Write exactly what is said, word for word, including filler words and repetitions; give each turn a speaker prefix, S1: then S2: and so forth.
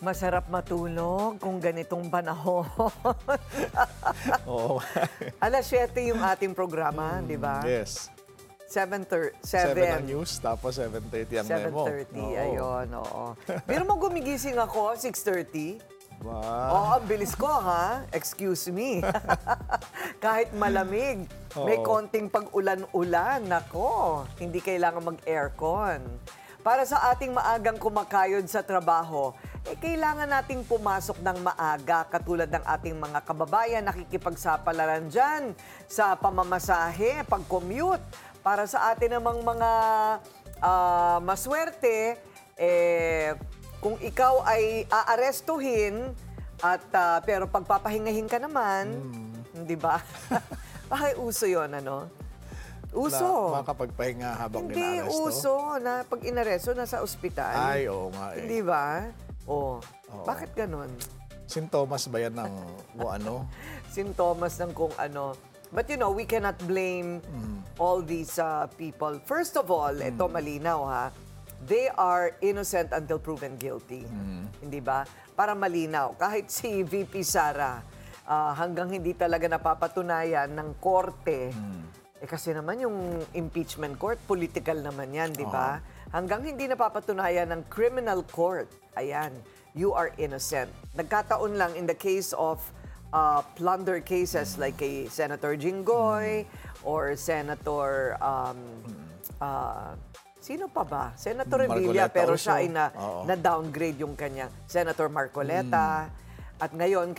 S1: Masarap matulog kung ganitong panahon.
S2: Oo.
S1: Alas siyete yung ating programa, di ba?
S2: Yes.
S1: seven thirty.
S2: seven ang news, tapos seven thirty ang
S1: seven
S2: memo.
S1: thirty,
S2: Oo.
S1: ayun, oo. Pero mo gumigising ako, six thirty.
S2: Wow.
S1: Oo, ang bilis ko ha. Excuse me. Kahit malamig, may
S2: Oo.
S1: konting pag-ulan-ulan. Nako, hindi kailangan mag-aircon. Para sa ating maagang kumakayod sa trabaho, eh, kailangan nating pumasok ng maaga katulad ng ating mga kababayan nakikipagsapalaran dyan sa pamamasahe, pag-commute. Para sa atin namang mga uh, maswerte, eh, kung ikaw ay aarestuhin at uh, pero pagpapahingahin ka naman, mm. di ba? Bakit uso 'yon, ano? Uso.
S2: Na makapagpahinga habang
S1: Hindi,
S2: inaaresto?
S1: uso na pag inaresto nasa ospital.
S2: Ay, oo nga eh.
S1: Hindi ba? Oh.
S2: Oo.
S1: Bakit ganon?
S2: Sintomas ba yan ng kung ano?
S1: Sintomas ng kung ano. But you know, we cannot blame mm. all these uh, people. First of all, mm. ito malinaw ha, they are innocent until proven guilty. Mm. Hindi ba? Para malinaw. Kahit si V P Sara, uh, hanggang hindi talaga napapatunayan ng korte, mm. eh kasi naman yung impeachment court, political naman yan, di ba? Uh-huh. Hanggang hindi napapatunayan ng criminal court, ayan, you are innocent. Nagkataon lang in the case of uh, plunder cases like kay Senator Jinggoy mm. or Senator, um, uh, sino pa ba? Senator Revilla, pero siya ay na, na-downgrade yung kanyang Senator Marcoleta. Mm. At ngayon,